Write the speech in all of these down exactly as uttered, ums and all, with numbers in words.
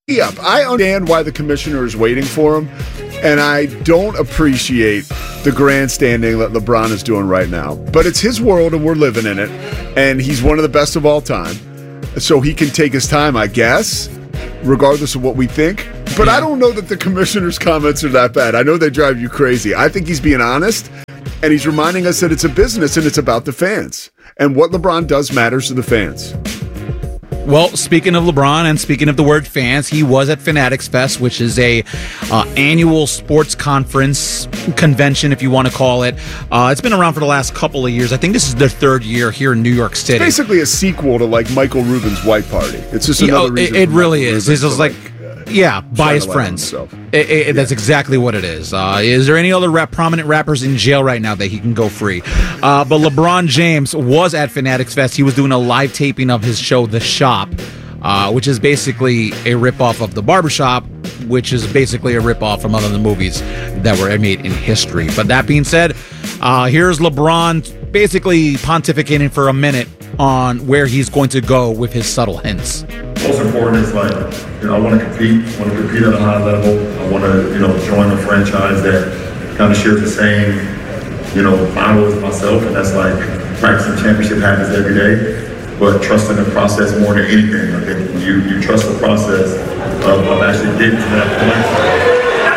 Up. I understand why the commissioner is waiting for him, and I don't appreciate the grandstanding that LeBron is doing right now. But it's his world, and we're living in it, and he's one of the best of all time. So he can take his time, I guess, regardless of what we think. But yeah. I don't know that the commissioner's comments are that bad. I know they drive you crazy. I think he's being honest, and he's reminding us that it's a business, and it's about the fans. And what LeBron does matters to the fans. Well, speaking of LeBron and speaking of the word fans, he was at Fanatics Fest, which is a uh, annual sports conference convention, if you want to call it. Uh, it's been around for the last couple of years. I think this is their third year here in New York City. It's basically a sequel to like Michael Rubin's White Party. It's just another oh, reason. It, it really is. It's just like, like yeah, by his friends. It, it, yeah. That's exactly what it is. Uh, is there any other rap, prominent rappers in jail right now that he can go free? Uh, but LeBron James was at Fanatics Fest. He was doing a live taping of his show, The Shop, uh, which is basically a ripoff of The Barbershop, which is basically a ripoff from other movies that were made in history. But that being said, uh, here's LeBron basically pontificating for a minute on where he's going to go with his subtle hints. Most important is like, you know, I want to compete. I want to compete at a high level. I want to, you know, join a franchise that kind of shares the same, you know, motto as myself, and that's like practicing championship habits every day, but trusting the process more than anything. I think you you trust the process of, of actually getting to that point.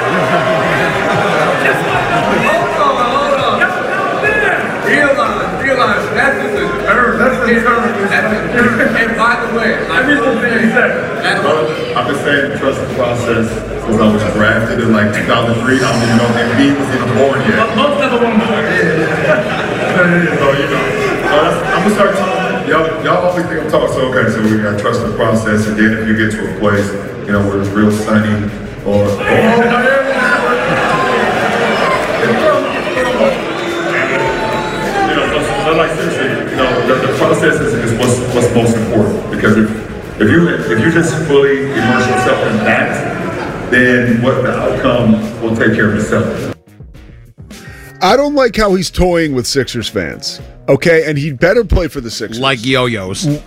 Realize, realize that is a term. That's a term. And by the way, I need to say that. I've been saying trust the process since I was drafted in like two thousand three. I don't even know if M B was even born yet. Most of them were born. So, you know, so that's, I'm gonna start talking. Y'all, y'all always think I'm talking, so okay, so we gotta trust the process, and then if you get to a place, you know, where it's real sunny, or, or But like seriously, you know, the, the process is, is what's what's most important, because if if you if you just fully immerse yourself in that, then what the outcome will take care of itself. I don't like how he's toying with Sixers fans. Okay, and he'd better play for the Sixers. Like yo-yos.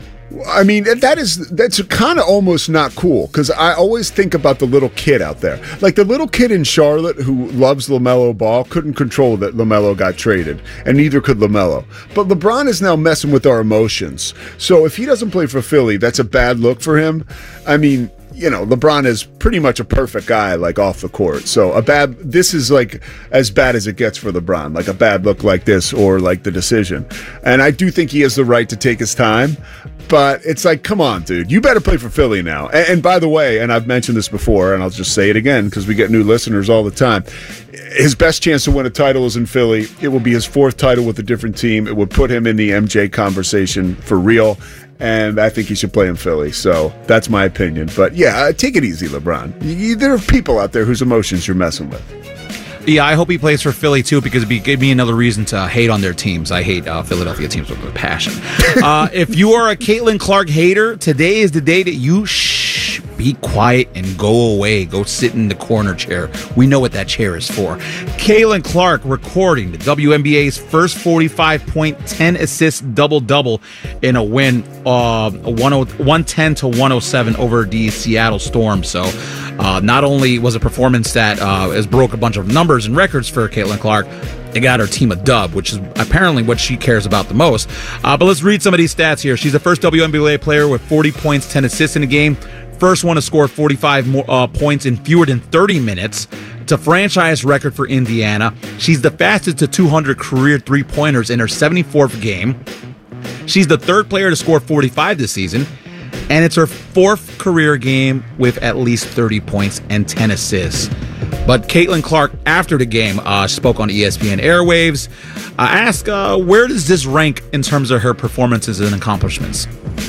I mean, that is that's kind of almost not cool, because I always think about the little kid out there. Like the little kid in Charlotte who loves LaMelo Ball couldn't control that LaMelo got traded, and neither could LaMelo. But LeBron is now messing with our emotions. So if he doesn't play for Philly, that's a bad look for him. I mean, you know, LeBron is pretty much a perfect guy, like off the court. So a bad, this is like as bad as it gets for LeBron, like a bad look like this, or like the decision. And I do think he has the right to take his time, but it's like, come on, dude, you better play for Philly now. And, and by the way, and I've mentioned this before, and I'll just say it again because we get new listeners all the time. His best chance to win a title is in Philly. It will be his fourth title with a different team. It would put him in the M J conversation for real. And I think he should play in Philly. So that's my opinion. But yeah, take it easy, LeBron. You, there are people out there whose emotions you're messing with. Yeah, I hope he plays for Philly, too, because it gave me another reason to hate on their teams. I hate uh, Philadelphia teams with a passion. uh, if you are a Caitlin Clark hater, today is the day that you shh, be quiet and go away. Go sit in the corner chair. We know what that chair is for. Caitlin Clark recording the W N B A's first forty-five point, ten assist double-double in a win, uh, one ten to one oh seven over the Seattle Storm. So uh, not only was a performance that uh, has broke a bunch of numbers and records for Caitlin Clark, it got her team a dub, which is apparently what she cares about the most. Uh, but let's read some of these stats here. She's the first W N B A player with forty points, ten assists in a game. First one to score forty-five more, uh, points in fewer than thirty minutes. It's a franchise record for Indiana. She's the fastest to two hundred career three-pointers in her seventy-fourth game. She's the third player to score forty-five this season. And it's her fourth career game with at least thirty points and ten assists. But Caitlin Clark, after the game, uh, spoke on E S P N Airwaves. Uh, asked, uh, where does this rank in terms of her performances and accomplishments?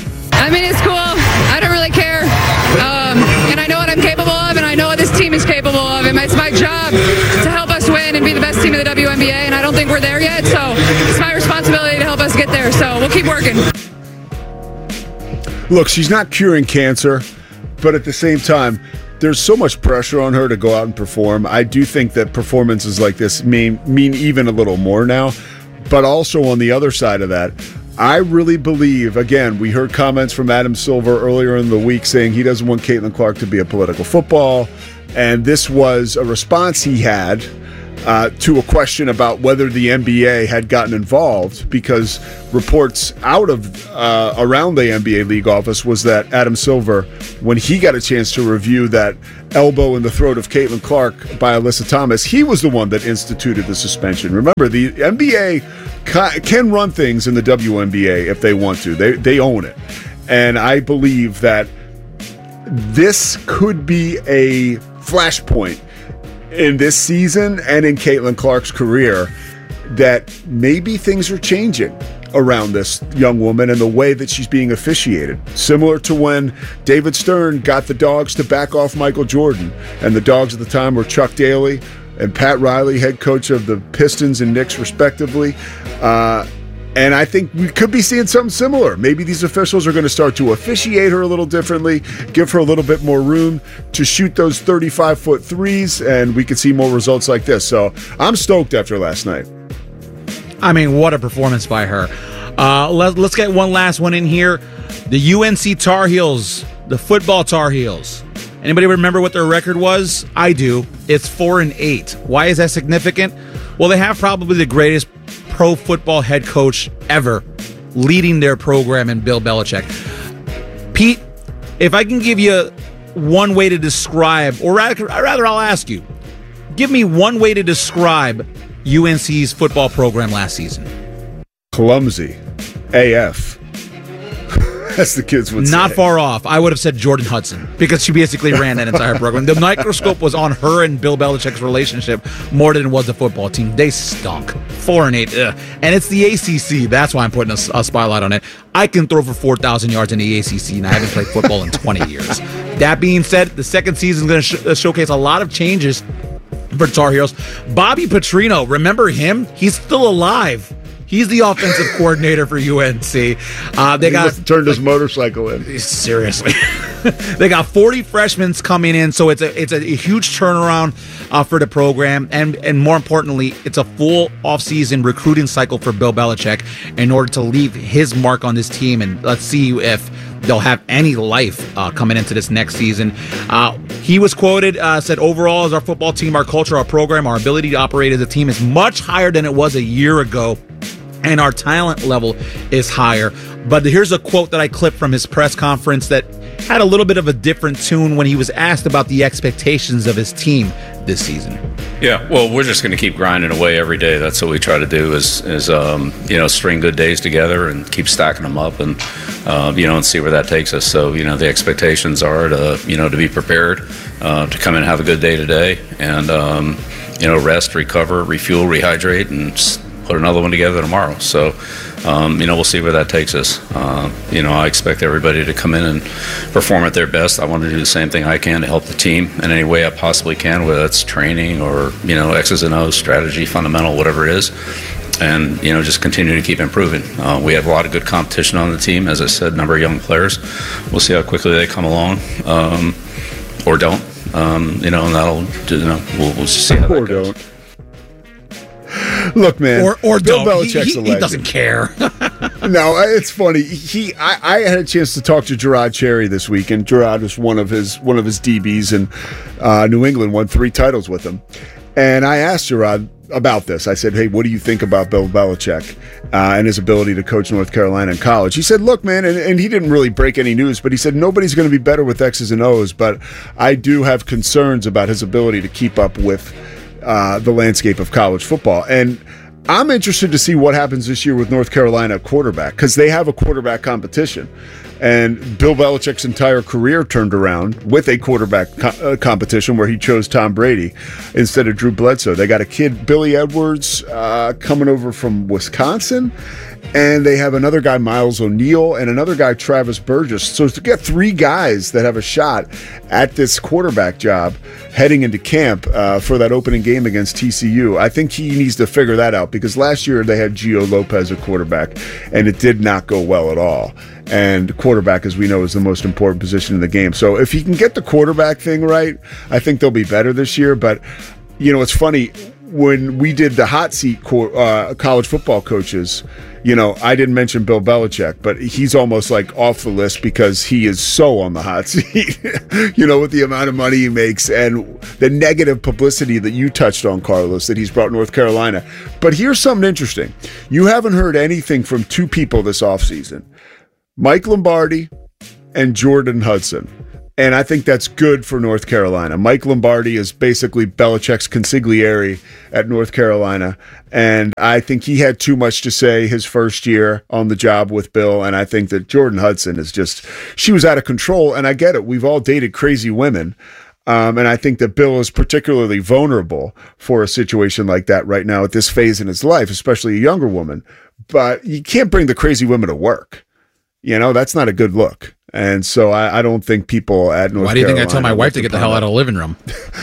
I mean, it's cool. I don't really care. Um, and I know what I'm capable of, and I know what this team is capable of. And it's my job to help us win and be the best team in the W N B A, and I don't think we're there yet. So it's my responsibility to help us get there. So we'll keep working. Look, she's not curing cancer, but at the same time, there's so much pressure on her to go out and perform. I do think that performances like this mean mean even a little more now. But also on the other side of that, I really believe, again, we heard comments from Adam Silver earlier in the week saying he doesn't want Caitlin Clark to be a political football, and this was a response he had uh, to a question about whether the N B A had gotten involved, because reports out of uh, around the N B A league office was that Adam Silver, when he got a chance to review that elbow in the throat of Caitlin Clark by Alyssa Thomas, he was the one that instituted the suspension. Remember, the N B A ca- can run things in the W N B A if they want to. They they own it. And I believe that this could be a flashpoint in this season and in Caitlin Clark's career, that maybe things are changing around this young woman and the way that she's being officiated. Similar to when David Stern got the Dogs to back off Michael Jordan, and the Dogs at the time were Chuck Daly and Pat Riley, head coach of the Pistons and Knicks respectively. Uh, and I think we could be seeing something similar. Maybe these officials are going to start to officiate her a little differently, give her a little bit more room to shoot those thirty-five-foot threes, and we could see more results like this. So I'm stoked after last night. I mean, what a performance by her. Uh, let, let's get one last one in here. The U N C Tar Heels, the football Tar Heels. Anybody remember what their record was? I do. It's four and eight. Why is that significant? Well, they have probably the greatest pro football head coach ever leading their program in Bill Belichick. Pete, if I can give you one way to describe, or rather, rather I'll ask you, give me one way to describe U N C's football program last season. Clumsy. A F. As the kids would say. Not far off. I would have said Jordan Hudson, because she basically ran that entire program. The microscope was on her and Bill Belichick's relationship more than it was the football team. They stunk. Four and eight. Ugh. And it's the A C C. That's why I'm putting a, a spotlight on it. I can throw for four thousand yards in the A C C, and I haven't played football in twenty years. That being said, the second season is going to sh- showcase a lot of changes for Tar Heels. Bobby Petrino, remember him? He's still alive. He's the offensive coordinator for U N C. Uh, they he got turned his motorcycle in. Seriously, they got forty freshmen coming in, so it's a it's a huge turnaround uh, for the program, and and more importantly, it's a full offseason recruiting cycle for Bill Belichick in order to leave his mark on this team. And let's see if they'll have any life uh, coming into this next season. Uh, he was quoted, uh, said, overall, as our football team, our culture, our program, our ability to operate as a team is much higher than it was a year ago, and our talent level is higher. But here's a quote that I clipped from his press conference that had a little bit of a different tune when he was asked about the expectations of his team this season. Yeah, well, we're just going to keep grinding away every day. That's what we try to do is, is um, you know, string good days together and keep stacking them up and, uh, you know, and see where that takes us. So, you know, the expectations are to, you know, to be prepared, uh, to come in and have a good day today and, um, you know, rest, recover, refuel, rehydrate, and just put another one together tomorrow. So, um, you know, we'll see where that takes us. Uh, you know, I expect everybody to come in and perform at their best. I want to do the same thing I can to help the team in any way I possibly can, whether that's training or, you know, X's and O's, strategy, fundamental, whatever it is. And, you know, just continue to keep improving. Uh, we have a lot of good competition on the team. As I said, a number of young players. We'll see how quickly they come along um, or don't. Um, you know, and that'll, you know, we'll, we'll see how that or goes. Don't. Look, man, or or Bill don't. Belichick's He, a he, he legend. doesn't care. No, it's funny. He, I, I had a chance to talk to Gerard Cherry this week, and Gerard was one of his one of his D Bs, and uh, New England won three titles with him. And I asked Gerard about this. I said, "Hey, what do you think about Bill Belichick uh, and his ability to coach North Carolina in college?" He said, "Look, man," and, and he didn't really break any news, but he said nobody's going to be better with X's and O's, but I do have concerns about his ability to keep up with uh, the landscape of college football. And I'm interested to see what happens this year with North Carolina quarterback, because they have a quarterback competition. And Bill Belichick's entire career turned around with a quarterback co- uh, competition where he chose Tom Brady instead of Drew Bledsoe. They got a kid, Billy Edwards, uh, coming over from Wisconsin. And they have another guy, Miles O'Neill, and another guy, Travis Burgess. So to get three guys that have a shot at this quarterback job heading into camp uh, for that opening game against T C U, I think he needs to figure that out, because last year they had Gio Lopez at quarterback, and it did not go well at all. And quarterback, as we know, is the most important position in the game. So if he can get the quarterback thing right, I think they'll be better this year. But, you know, it's funny. when we did the hot seat co- uh, college football coaches, you know, I didn't mention Bill Belichick, but he's almost like off the list because he is so on the hot seat, you know, with the amount of money he makes and the negative publicity that you touched on, Carlos, that he's brought North Carolina. But here's something interesting. You haven't heard anything from two people this offseason, Mike Lombardi and Jordan Hudson. And I think that's good for North Carolina. Mike Lombardi is basically Belichick's consigliere at North Carolina. And I think he had too much to say his first year on the job with Bill. And I think that Jordan Hudson is just, she was out of control. And I get it. We've all dated crazy women. Um, and I think that Bill is particularly vulnerable for a situation like that right now at this phase in his life, especially a younger woman. But you can't bring the crazy women to work. You know, that's not a good look. And so I, I don't think people at North Carolina... Why do you think I tell my wife to get the hell out of the living room?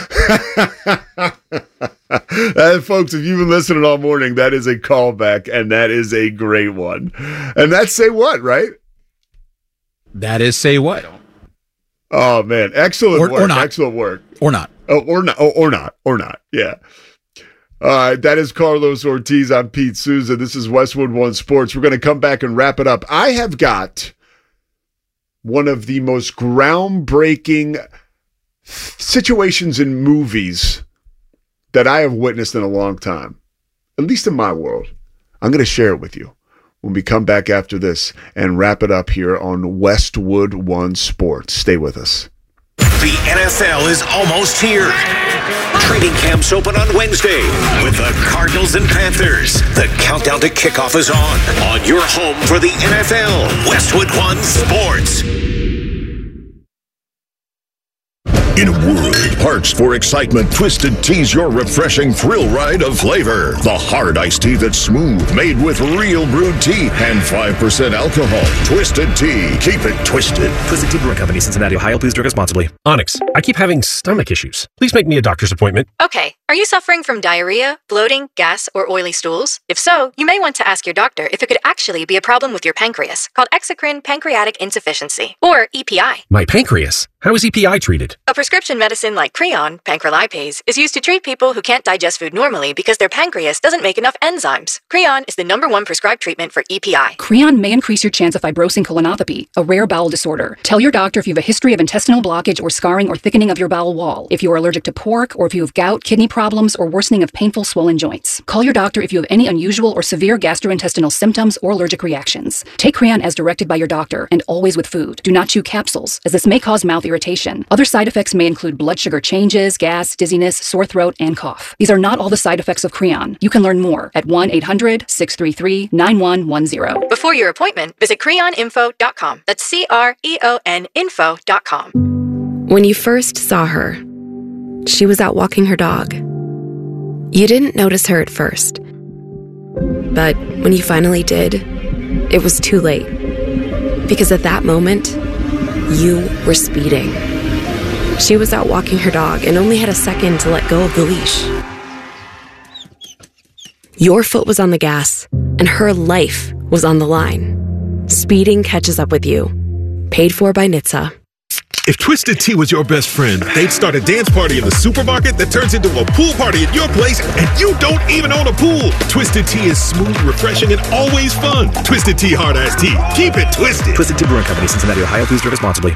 uh, folks, if you've been listening all morning, that is a callback, and that is a great one. And that's Say What, right? That is Say What. Oh, man. Excellent or, work. Or not. Excellent work. Or not. Oh, or not. Oh, or not. Or not. Yeah. Uh, that is Carlos Ortiz. I'm Pete Souza. This is Westwood One Sports. We're going to come back and wrap it up. I have got one of the most groundbreaking situations in movies that I have witnessed in a long time, at least in my world. I'm going to share it with you when we come back after this and wrap it up here on Westwood One Sports. Stay with us. The N F L is almost here. Training camps open on Wednesday with the Cardinals and Panthers. The countdown to kickoff is on. On your home for the N F L, Westwood One Sports. In a world parched for excitement, Twisted Tea's your refreshing thrill ride of flavor. The hard iced tea that's smooth, made with real brewed tea and five percent alcohol. Twisted Tea. Keep it twisted. Twisted Tea Brewing Company, Cincinnati, Ohio. Please drink responsibly. Onyx, I keep having stomach issues. Please make me a doctor's appointment. Okay. Are you suffering from diarrhea, bloating, gas, or oily stools? If so, you may want to ask your doctor if it could actually be a problem with your pancreas, called exocrine pancreatic insufficiency, or E P I. My pancreas? How is E P I treated? A prescription medicine like Creon, pancrelipase, is used to treat people who can't digest food normally because their pancreas doesn't make enough enzymes. Creon is the number one prescribed treatment for E P I. Creon may increase your chance of fibrosing colonopathy, a rare bowel disorder. Tell your doctor if you have a history of intestinal blockage or scarring or thickening of your bowel wall, if you are allergic to pork, or if you have gout, kidney problems, or worsening of painful swollen joints. Call your doctor if you have any unusual or severe gastrointestinal symptoms or allergic reactions. Take Creon as directed by your doctor, and always with food. Do not chew capsules, as this may cause mouth irritation. Other side effects may include blood sugar changes, gas, dizziness, sore throat, and cough. These are not all the side effects of Creon. You can learn more at one eight hundred, six three three, nine one one zero. Before your appointment, visit creon info dot com. That's C R E O N info dot com. When you first saw her, she was out walking her dog. You didn't notice her at first. But when you finally did, it was too late. Because at that moment, you were speeding. She was out walking her dog and only had a second to let go of the leash. Your foot was on the gas, and her life was on the line. Speeding catches up with you. Paid for by N H T S A. If Twisted Tea was your best friend, they'd start a dance party in the supermarket that turns into a pool party at your place, and you don't even own a pool. Twisted Tea is smooth, refreshing, and always fun. Twisted Tea Hard Iced Tea. Keep it twisted. Twisted Tea Brewing Company, Cincinnati, Ohio. Please drink responsibly.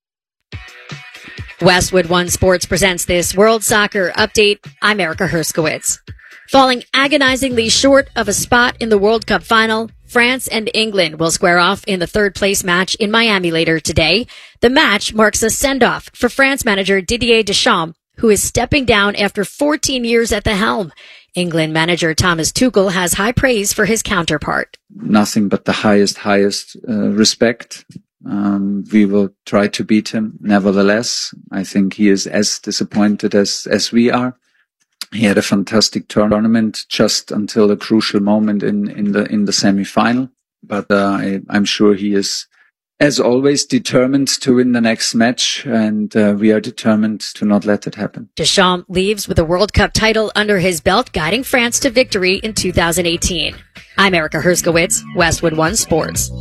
Westwood One Sports presents this World Soccer Update. I'm Erica Herskowitz. Falling agonizingly short of a spot in the World Cup final, France and England will square off in the third-place match in Miami later today. The match marks a send-off for France manager Didier Deschamps, who is stepping down after fourteen years at the helm. England manager Thomas Tuchel has high praise for his counterpart. Nothing but the highest, highest uh, respect. Um, we will try to beat him. Nevertheless, I think he is as disappointed as, as we are. He had a fantastic tournament just until the crucial moment in, in the, in the semi-final. But, uh, I, I'm sure he is, as always, determined to win the next match. And, uh, we are determined to not let it happen. Deschamps leaves with a World Cup title under his belt, guiding France to victory in two thousand eighteen. I'm Erica Herskowitz, Westwood One Sports.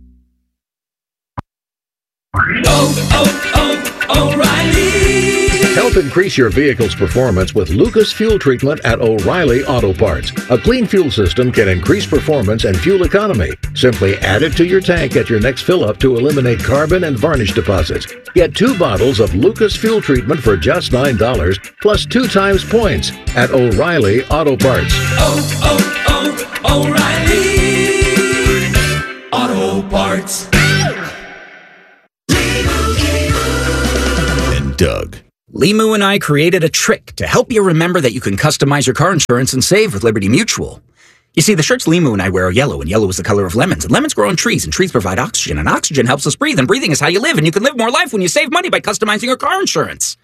Oh, oh, oh, O'Reilly. Help increase your vehicle's performance with Lucas Fuel Treatment at O'Reilly Auto Parts. A clean fuel system can increase performance and fuel economy. Simply add it to your tank at your next fill-up to eliminate carbon and varnish deposits. Get two bottles of Lucas Fuel Treatment for just nine dollars, plus two times points at O'Reilly Auto Parts. Oh, oh, oh, O'Reilly Auto Parts. And Doug. Limu and I created a trick to help you remember that you can customize your car insurance and save with Liberty Mutual. You see, the shirts Limu and I wear are yellow, and yellow is the color of lemons, and lemons grow on trees, and trees provide oxygen, and oxygen helps us breathe, and breathing is how you live, and you can live more life when you save money by customizing your car insurance.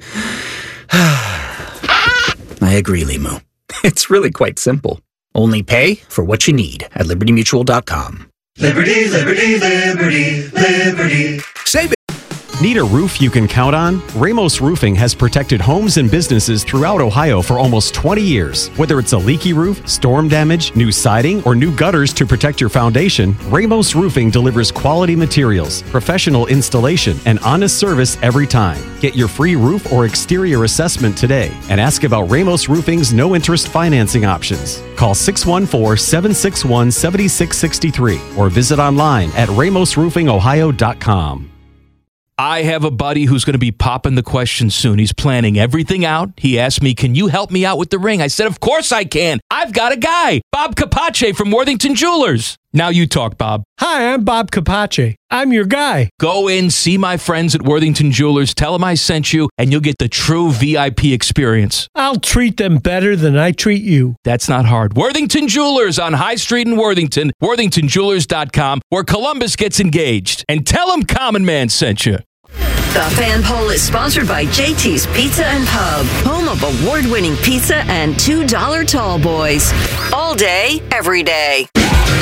I agree, Limu. It's really quite simple. Only pay for what you need at liberty mutual dot com. Liberty, liberty, liberty, liberty. Save it. Need a roof you can count on? Ramos Roofing has protected homes and businesses throughout Ohio for almost twenty years. Whether it's a leaky roof, storm damage, new siding, or new gutters to protect your foundation, Ramos Roofing delivers quality materials, professional installation, and honest service every time. Get your free roof or exterior assessment today and ask about Ramos Roofing's no-interest financing options. Call six one four, seven six one, seven six six three or visit online at ramos roofing ohio dot com. I have a buddy who's going to be popping the question soon. He's planning everything out. He asked me, can you help me out with the ring? I said, of course I can. I've got a guy, Bob Capace from Worthington Jewelers. Now you talk, Bob. Hi, I'm Bob Capace. I'm your guy. Go in, see my friends at Worthington Jewelers, tell them I sent you, and you'll get the true V I P experience. I'll treat them better than I treat you. That's not hard. Worthington Jewelers on High Street in Worthington, worthington jewelers dot com, where Columbus gets engaged. And tell them Common Man sent you. The Fan Poll is sponsored by J T's Pizza and Pub, home of award-winning pizza and two dollar tall boys. All day, every day.